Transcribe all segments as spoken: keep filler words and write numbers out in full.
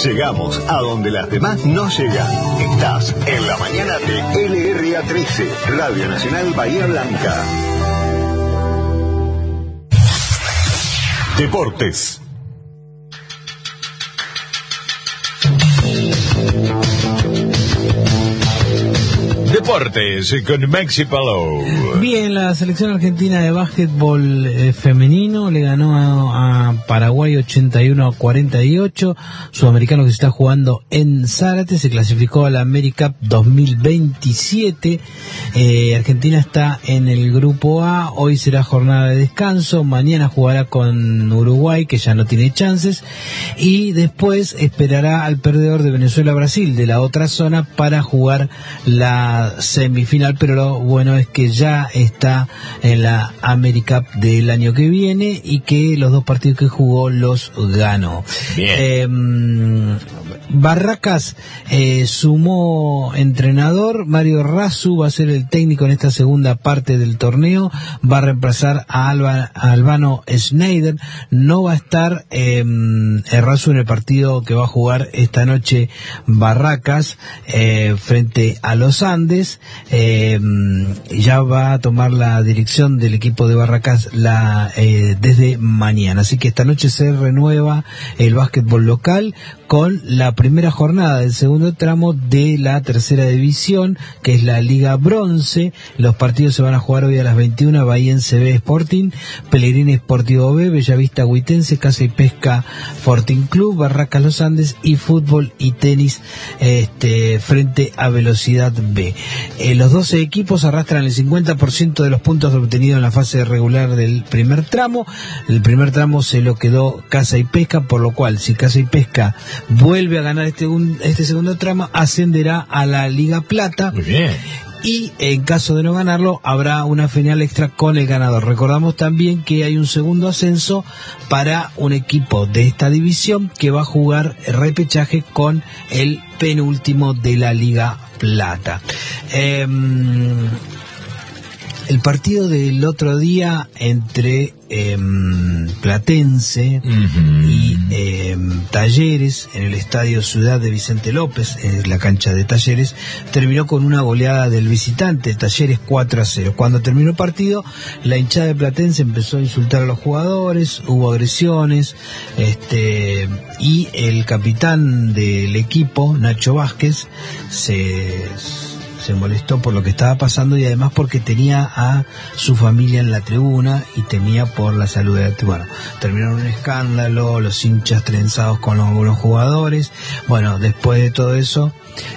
Llegamos a donde las demás no llegan. Estás en la mañana de L R A trece, Radio Nacional Bahía Blanca. Deportes. Deportes con Maxi Palou. Bien, la selección argentina de básquetbol eh, femenino le ganó a, a Paraguay ochenta y uno a cuarenta y ocho. Sudamericano que se está jugando en Zárate, se clasificó a la AmeriCup dos mil veintisiete. Eh, Argentina está en el grupo A, hoy será jornada de descanso, mañana jugará con Uruguay, que ya no tiene chances, y después esperará al perdedor de Venezuela-Brasil de la otra zona para jugar la semifinal, pero lo bueno es que ya está en la AmeriCup del año que viene y que los dos partidos que jugó los ganó. Eh, Barracas eh, sumó entrenador, Mario Rasu va a ser el técnico en esta segunda parte del torneo, va a reemplazar a, Alba, a Albano Schneider, no va a estar eh, Rasu en el partido que va a jugar esta noche Barracas eh, frente a los Andes. Eh, ya va a tomar la dirección del equipo de Barracas la, eh, desde mañana, así que esta noche se renueva el básquetbol local con la primera jornada del segundo tramo de la tercera división, que es la Liga Bronce. Los partidos se van a jugar hoy a las veintiuna, Bahiense B Sporting, Pellegrini Sportivo B, Bellavista Huitense, Casa y Pesca Sporting Club, Barracas Los Andes y fútbol y tenis este, frente a Velocidad B. Eh, los doce equipos arrastran el cincuenta por ciento de los puntos obtenidos en la fase regular del primer tramo. El primer tramo se lo quedó Casa y Pesca, por lo cual si Casa y Pesca vuelve a ganar este, un, este segundo tramo, ascenderá a la Liga Plata. Muy bien. Y en caso de no ganarlo, habrá una final extra con el ganador. Recordamos también que hay un segundo ascenso para un equipo de esta división que va a jugar repechaje con el penúltimo de la Liga Plata. Eh, el partido del otro día entre eh, Platense uh-huh. y eh, Talleres en el estadio Ciudad de Vicente López, en la cancha de Talleres, terminó con una goleada del visitante, Talleres cuatro a cero. Cuando terminó el partido, la hinchada de Platense empezó a insultar a los jugadores, hubo agresiones, este y el capitán del equipo, Nacho Vázquez, se... se molestó por lo que estaba pasando y además porque tenía a su familia en la tribuna y temía por la salud de la tribuna. Bueno, terminó un escándalo, los hinchas trenzados con los, los jugadores. Bueno, después de todo eso,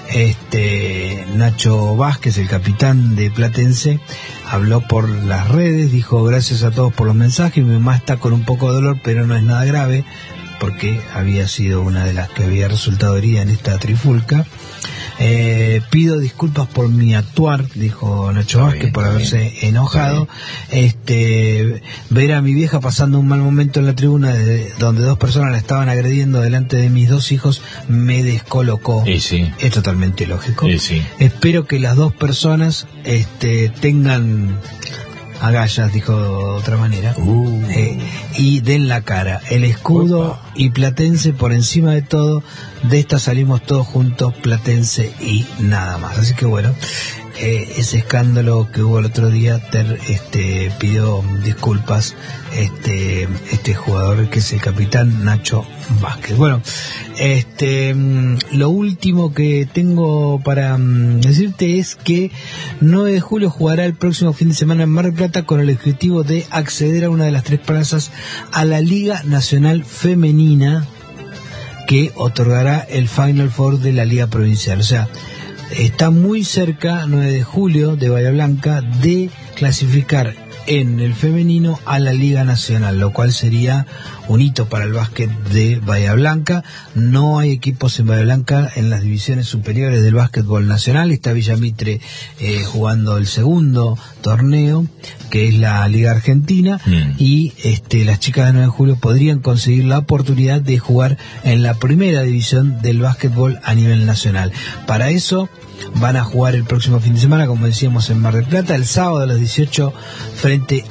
este Nacho Vázquez, el capitán de Platense, habló por las redes, dijo: gracias a todos por los mensajes, mi mamá está con un poco de dolor, pero no es nada grave, porque había sido una de las que había resultado herida en esta trifulca. Eh, pido disculpas por mi actuar, dijo Nacho Vázquez, bien, por haberse bien. enojado. Este, ver a mi vieja pasando un mal momento en la tribuna de, donde dos personas la estaban agrediendo delante de mis dos hijos me descolocó. Y sí. Es totalmente lógico. Y sí. Espero que las dos personas este, tengan agallas, dijo de otra manera, uh. eh, y den la cara. El escudo Opa. y Platense por encima de todo. De esta salimos todos juntos, Platense y nada más. Así que bueno, eh, ese escándalo que hubo el otro día, ter, este, pidió disculpas este, este jugador que es el capitán Nacho Vázquez. Bueno, este, lo último que tengo para um, decirte es que nueve de julio jugará el próximo fin de semana en Mar del Plata con el objetivo de acceder a una de las tres plazas a la Liga Nacional Femenina, que otorgará el Final Four de la Liga Provincial. O sea, está muy cerca, nueve de julio, de Bahía Blanca, de clasificar en el femenino a la Liga Nacional, lo cual sería un hito para el básquet de Bahía Blanca. No hay equipos en Bahía Blanca en las divisiones superiores del básquetbol nacional. Está Villamitre eh, jugando el segundo torneo, que es la Liga Argentina, mm. y este, las chicas de nueve de julio podrían conseguir la oportunidad de jugar en la primera división del básquetbol a nivel nacional. Para eso van a jugar el próximo fin de semana, como decíamos, en Mar del Plata, el sábado a las dieciocho frente a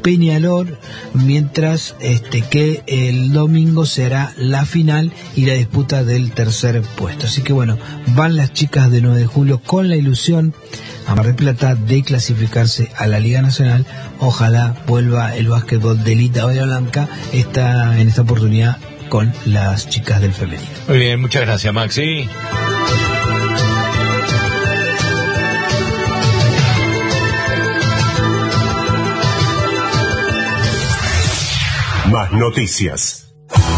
Peñalol, mientras este que el domingo será la final y la disputa del tercer puesto. Así que bueno, van las chicas de nueve de julio con la ilusión a Mar del Plata de clasificarse a la Liga Nacional. Ojalá vuelva el básquetbol de Lita Bahía Blanca esta, en esta oportunidad con las chicas del femenino. Muy bien, muchas gracias, Maxi. Más noticias.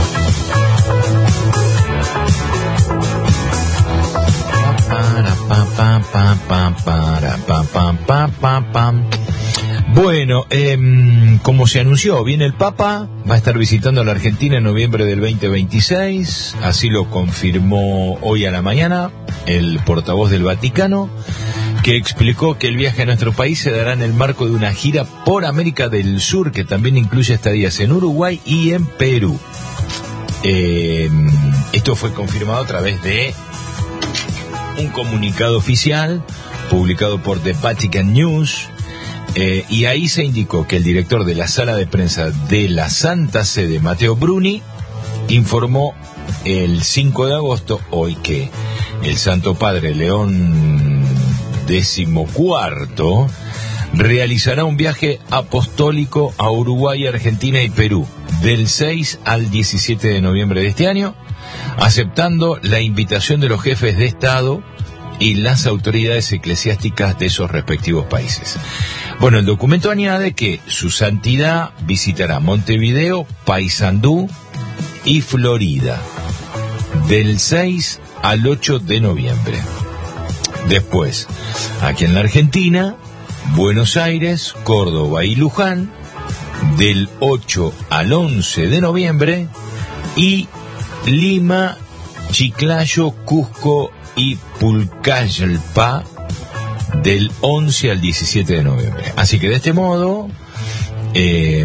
Bueno, eh, como se anunció, viene el Papa, va a estar visitando la Argentina en noviembre del veinte veintiséis, así lo confirmó hoy a la mañana el portavoz del Vaticano, que explicó que el viaje a nuestro país se dará en el marco de una gira por América del Sur, que también incluye estadías en Uruguay y en Perú. Eh, esto fue confirmado a través de un comunicado oficial publicado por The Vatican News, eh, y ahí se indicó que el director de la sala de prensa de la Santa Sede, Matteo Bruni, informó el cinco de agosto, hoy, que el Santo Padre León decimocuarto realizará un viaje apostólico a Uruguay, Argentina y Perú del seis al diecisiete de noviembre de este año, aceptando la invitación de los jefes de Estado y las autoridades eclesiásticas de esos respectivos países. Bueno, el documento añade que su santidad visitará Montevideo, Paysandú y Florida del seis al ocho de noviembre. Después, aquí en la Argentina, Buenos Aires, Córdoba y Luján del ocho al once de noviembre, y Lima, Chiclayo, Cusco y Pucallpa del once al diecisiete de noviembre. Así que de este modo eh,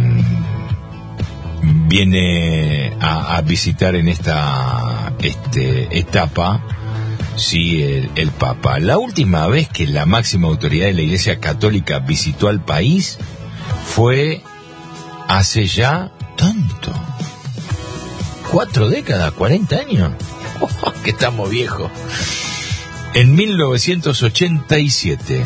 viene a, a visitar en esta este, etapa sí, el, el Papa. La última vez que la máxima autoridad de la Iglesia Católica visitó al país fue hace ya tanto, cuatro décadas, cuarenta años. Oh, que estamos viejos. En mil novecientos ochenta y siete,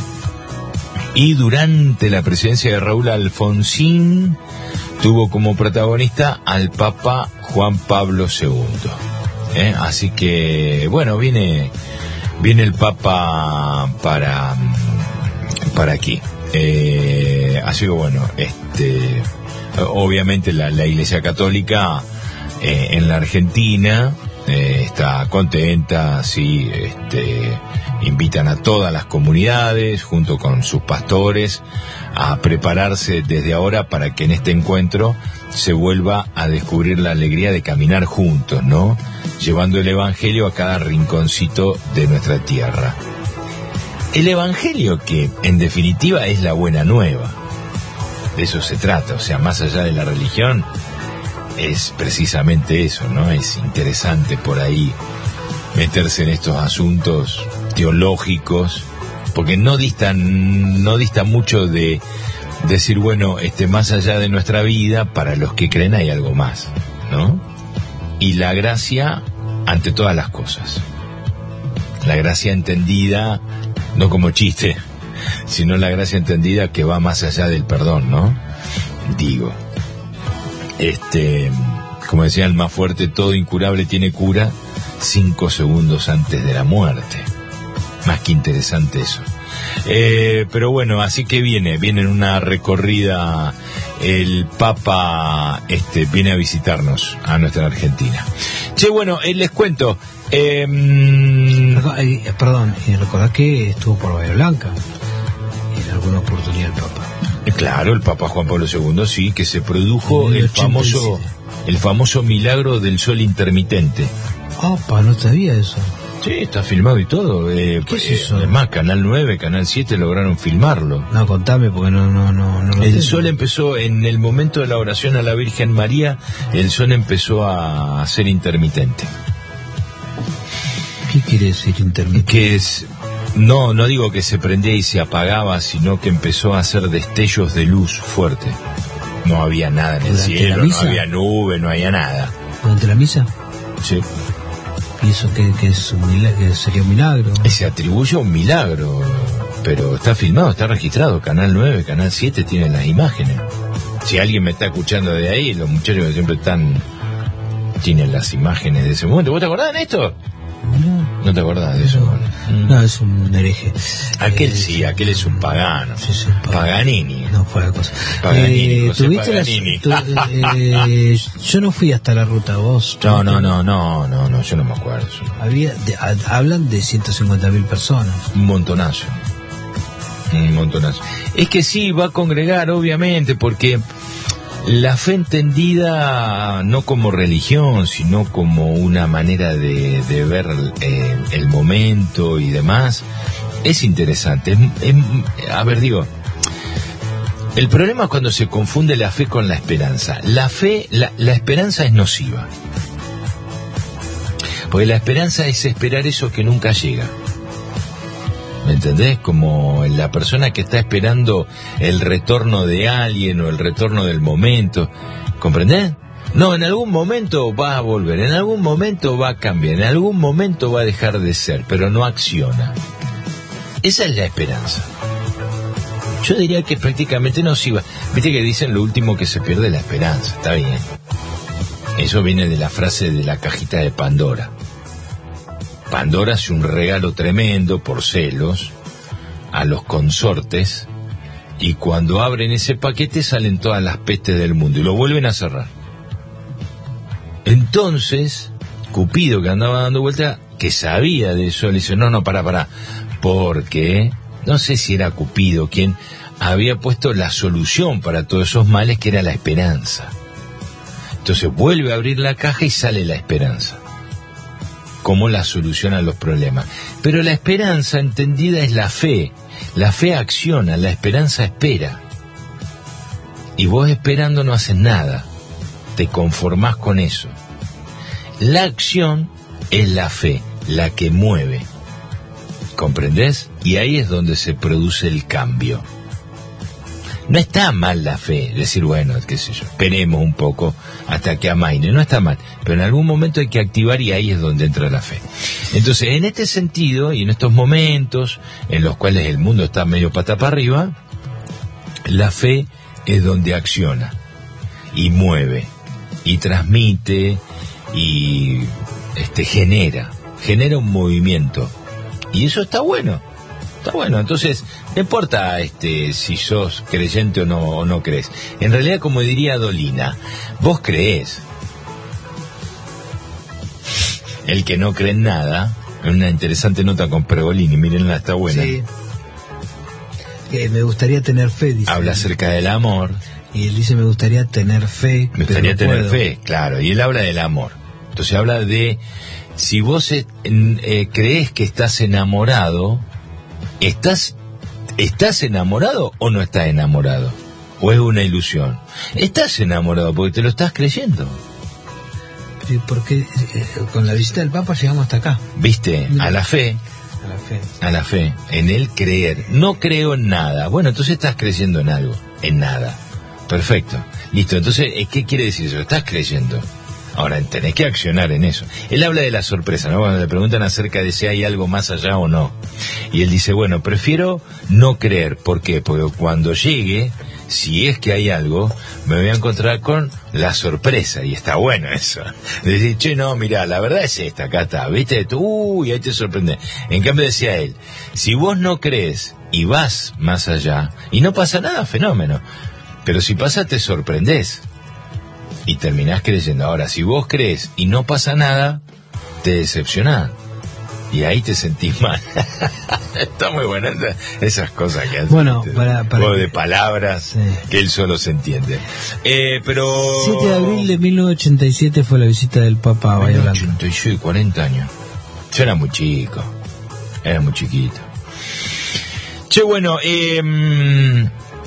y durante la presidencia de Raúl Alfonsín, tuvo como protagonista al Papa Juan Pablo segundo. ¿Eh? Así que, bueno, viene viene el Papa para, para aquí. Eh, así que, bueno, este obviamente la, la Iglesia Católica eh, en la Argentina eh, está contenta, sí, este, invitan a todas las comunidades junto con sus pastores a prepararse desde ahora para que en este encuentro se vuelva a descubrir la alegría de caminar juntos, ¿no? Llevando el Evangelio a cada rinconcito de nuestra tierra. El Evangelio, que en definitiva es la buena nueva. De eso se trata, o sea, más allá de la religión, es precisamente eso, ¿no? Es interesante por ahí meterse en estos asuntos teológicos, porque no distan, no distan mucho de decir, bueno, este, más allá de nuestra vida, para los que creen hay algo más, ¿no? Y la gracia ante todas las cosas. La gracia entendida, no como chiste, sino la gracia entendida que va más allá del perdón, ¿no? Digo, este, como decía el más fuerte, todo incurable tiene cura cinco segundos antes de la muerte. Más que interesante eso. Eh, pero bueno, así que viene, viene en una recorrida, el Papa este, viene a visitarnos a nuestra Argentina. Che, bueno, eh, les cuento. Eh, eh, perdón, y recordad que estuvo por Bahía Blanca en alguna oportunidad el Papa. Claro, el Papa Juan Pablo segundo, sí, que se produjo el, el famoso el famoso milagro del sol intermitente. Opa, no sabía eso. Sí, está filmado y todo. Eh, ¿Qué es eso? Además, Canal nueve, Canal siete lograron filmarlo. No, contame porque no no no, no lo El tengo. sol empezó en el momento de la oración a la Virgen María, el sol empezó a ser intermitente. ¿Qué quiere decir intermitente? Que es No, no digo que se prendía y se apagaba, sino que empezó a hacer destellos de luz fuerte. No había nada en el cielo, no había nube, no había nada. ¿Durante la misa? Sí. ¿Y eso que, que es un milagro, que sería un milagro? Se atribuye a un milagro, pero está filmado, está registrado. Canal nueve, Canal siete tienen las imágenes. Si alguien me está escuchando de ahí, los muchachos que siempre están, tienen las imágenes de ese momento. ¿Vos te acordás de esto? No, no te acordás de eso. No, no, es un hereje. Aquel eh, sí, aquel es un pagano. Sí, sí, Paganini. No fue la cosa. Paganini, eh, José ¿tuviste Paganini. Las, tu, eh, yo no fui hasta la ruta, vos. No, no, no, no, no, no, yo no me acuerdo. Había, de, a, hablan de ciento cincuenta mil personas. Un montonazo. Un montonazo. Es que sí, va a congregar, obviamente, porque la fe entendida no como religión, sino como una manera de, de ver eh, el momento y demás, es interesante. Es, es, a ver, digo, el problema es cuando se confunde la fe con la esperanza. La fe, la, la esperanza es nociva. Porque la esperanza es esperar eso que nunca llega. ¿Me entendés? Como la persona que está esperando el retorno de alguien o el retorno del momento. ¿Comprendés? No, en algún momento va a volver, en algún momento va a cambiar, en algún momento va a dejar de ser, pero no acciona. Esa es la esperanza. Yo diría que prácticamente nociva. Viste que dicen lo último que se pierde es la esperanza. Está bien. Eso viene de la frase de la cajita de Pandora. Pandora hace un regalo tremendo por celos a los consortes y cuando abren ese paquete salen todas las pestes del mundo y lo vuelven a cerrar. Entonces, Cupido, que andaba dando vuelta, que sabía de eso, le dice, no, no, pará, pará, porque, no sé si era Cupido quien había puesto la solución para todos esos males, que era la esperanza. Entonces vuelve a abrir la caja y sale la esperanza. Cómo la soluciona los problemas. Pero la esperanza entendida es la fe. La fe acciona, la esperanza espera. Y vos esperando no haces nada. Te conformás con eso. La acción es la fe, la que mueve. ¿Comprendés? Y ahí es donde se produce el cambio. No está mal la fe, decir, bueno, qué sé yo, esperemos un poco hasta que amaine, no está mal, pero en algún momento hay que activar y ahí es donde entra la fe. Entonces, en este sentido y en estos momentos en los cuales el mundo está medio pata para arriba, la fe es donde acciona y mueve y transmite y este genera, genera un movimiento y eso está bueno. Está bueno, entonces, no importa este, si sos creyente o no, o no crees. En realidad, como diría Dolina, vos creés. El que no cree en nada, en una interesante nota con Pergolini, mírenla, está buena. Sí. Eh, me gustaría tener fe, dice. Habla acerca del amor. Y él dice, me gustaría tener fe. Me gustaría pero no tener puedo. fe, claro, y él habla del amor. Entonces habla de, si vos eh, eh, crees que estás enamorado, ¿Estás, ¿Estás enamorado o no estás enamorado? ¿O es una ilusión? Estás enamorado porque te lo estás creyendo. Porque eh, con la visita del Papa llegamos hasta acá. ¿Viste? A la fe. A la fe. A la fe. En él creer. No creo en nada. Bueno, entonces estás creyendo en algo. En nada. Perfecto. Listo. Entonces, ¿qué quiere decir eso? Estás creyendo. Ahora, tenés que accionar en eso. Él habla de la sorpresa, ¿no? Cuando le preguntan acerca de si hay algo más allá o no. Y él dice, bueno, prefiero no creer. ¿Por qué? Porque cuando llegue, si es que hay algo, me voy a encontrar con la sorpresa. Y está bueno eso. Decir, che, no, mirá, la verdad es esta, acá está. ¿Viste? Uy, ahí te sorprende. En cambio decía él, si vos no crees y vas más allá, y no pasa nada, fenómeno. Pero si pasa, te sorprendés. Y terminás creyendo. Ahora, si vos crees y no pasa nada, te decepcionás. Y ahí te sentís mal. Está muy buena esa, esas cosas que hacen. Bueno, para, para juego de palabras, sí, que él solo se entiende. Eh, pero... siete de abril de mil novecientos ochenta y siete fue la visita del Papa a Bahía Blanca. ochenta y seis, cuarenta años. Yo era muy chico. Era muy chiquito. Che, bueno, eh...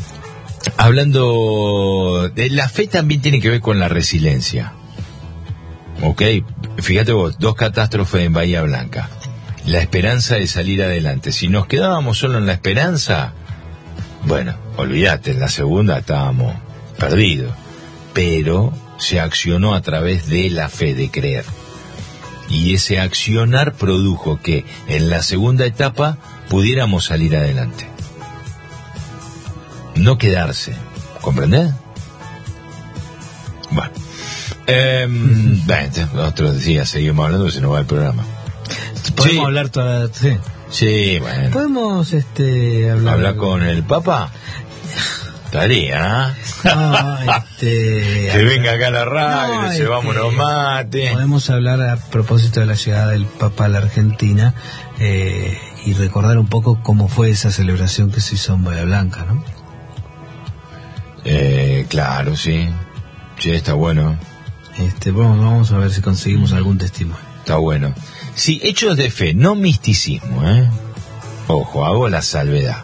hablando de la fe, también tiene que ver con la resiliencia. Ok, fíjate vos, dos catástrofes en Bahía Blanca. la esperanza de salir adelante. Si nos quedábamos solo en la esperanza, bueno, olvídate, en la segunda estábamos perdidos. Pero se accionó a través de la fe, de creer. Y ese accionar produjo que en la segunda etapa pudiéramos salir adelante. No quedarse, ¿comprendés? Bueno, eh, bueno, otros días seguimos hablando, se nos va el programa. Podemos Sí. hablar toda... Sí. Sí, bueno. Podemos este, hablar... ¿Hablar con el Papa? Estaría, ¿eh? No, este... Que venga acá a la radio, No, le este, llevamos unos mates. Podemos hablar a propósito de la llegada del Papa a la Argentina eh, y recordar un poco cómo fue esa celebración que se hizo en Bahía Blanca, ¿no? Eh, claro, sí. Sí, está bueno. Este, vamos, vamos a ver si conseguimos algún testimonio. Está bueno. Sí, hechos de fe, no misticismo, ¿eh? Ojo, hago la salvedad.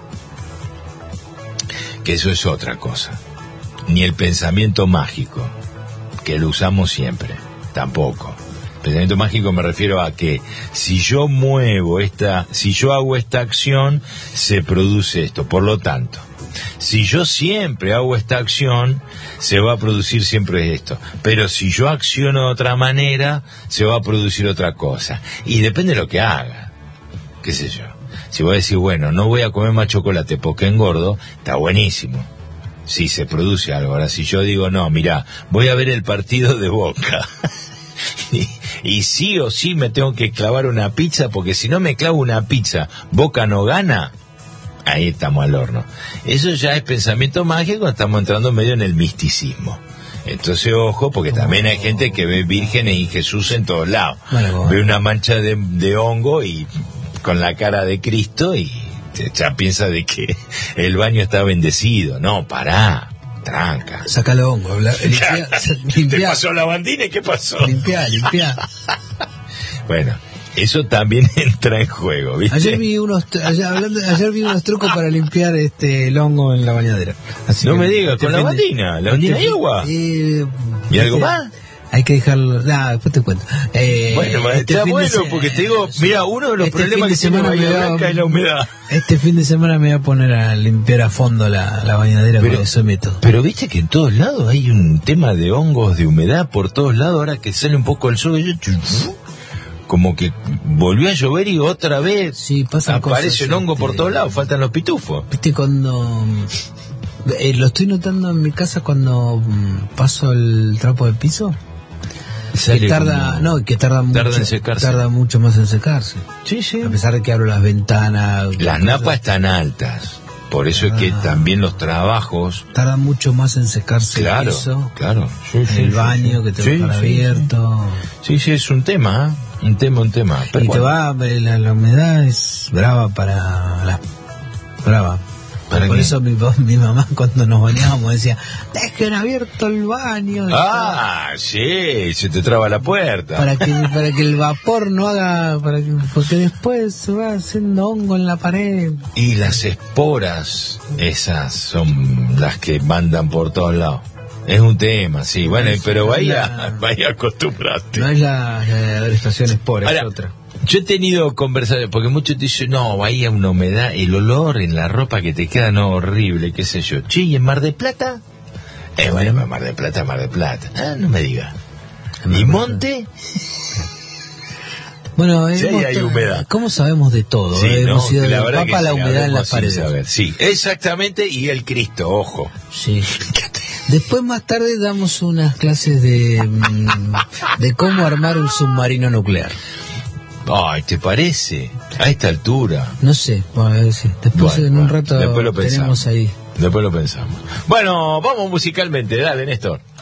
Que eso es otra cosa. Ni el pensamiento mágico, que lo usamos siempre, tampoco. Pensamiento mágico me refiero a que si yo muevo esta, si yo hago esta acción, se produce esto. Por lo tanto, si yo siempre hago esta acción, se va a producir siempre esto. Pero si yo acciono de otra manera, se va a producir otra cosa. Y depende de lo que haga. ¿Qué sé yo? Si voy a decir, bueno, no voy a comer más chocolate porque engordo, está buenísimo. Si se produce algo. Ahora, si yo digo, no, mirá, voy a ver el partido de Boca. y, y sí o sí me tengo que clavar una pizza, porque si no me clavo una pizza, Boca no gana. Ahí estamos al horno. Eso ya es pensamiento mágico, estamos entrando medio en el misticismo. Entonces, ojo, porque también hay gente que ve vírgenes y Jesús en todos lados. Bueno, ve una mancha de, de hongo y con la cara de Cristo y ya piensa de que el baño está bendecido. No, pará, tranca. Sácalo hongo, habla- limpia, ¿Te limpia, pasó la bandina? ¿Qué pasó? limpia, limpia. Bueno, eso también entra en juego, ¿viste? Ayer vi unos, tr- ayer, hablando, ayer vi unos trucos para limpiar este el hongo en la bañadera. Así No que me digas, este con la fin de- bandina, la bandina este y fin- agua. eh, ¿Y algo este- más? Hay que dejarlo, nah, después te cuento. Eh, Bueno, este está fin de bueno, se- porque te digo, mira, uno de los este problemas fin que de tiene semana Bahía me va- Blanca es la humedad. Este fin de semana me voy a poner a limpiar a fondo la, la bañadera Pero- con ese método. Pero viste que en todos lados hay un tema de hongos, de humedad por todos lados, ahora que sale un poco el sol, yo- como que volvió a llover y otra vez Sí, pasan aparece cosas, el hongo por este, todos lados, faltan los pitufos. Viste cuando... eh, lo estoy notando en mi casa cuando mm, paso el trapo de piso. Que Sale tarda, como- no, que tarda mucho, tarda en secarse. tarda mucho más en secarse. Sí, sí. A pesar de que abro las ventanas. Las cosas, napas están altas, por eso es que Ah. también los trabajos, tarda mucho más en secarse claro, el piso, claro. Sí, en sí, el sí, baño sí. que te Sí, va a dejar sí, abierto. Sí, sí, es un tema, ¿eh? un tema, un tema. Pero Y te bueno. va, la, la humedad es brava para la brava. ¿Para Por qué? eso mi, mi mamá cuando nos bañábamos decía, dejen abierto el baño. Ah, sí, se te traba la puerta. Para que, para que el vapor no haga, para que, porque después se va haciendo hongo en la pared. Y las esporas, esas son las que mandan por todos lados. Es un tema, sí. Bueno, pero vaya, vaya acostumbrate. No es la, la estación Sport, es Ahora, otra. yo he tenido conversaciones, porque muchos te dicen, no, vaya una humedad, el olor en la ropa que te queda, no, horrible, qué sé yo. Che, ¿y en Mar de Plata? Eh, bueno, Mar de Plata, Mar de Plata. Ah, no me digas. ¿Y Monte? Bueno, Sí, hemos hay to- humedad. ¿Cómo sabemos de todo? Sí, eh? ¿no? Hemos ido La del verdad Papa a que la sí, humedad en hablemos las sin paredes. saber. Sí, exactamente, y el Cristo, ojo. Sí. Después más tarde damos unas clases de, mm, de cómo armar un submarino nuclear. Ay, ¿te parece? A esta altura. No sé, bueno, eh, sí. después Bueno, en un bueno, rato después lo tenemos pensamos. ahí. Después lo pensamos. Bueno, vamos musicalmente, dale, Néstor.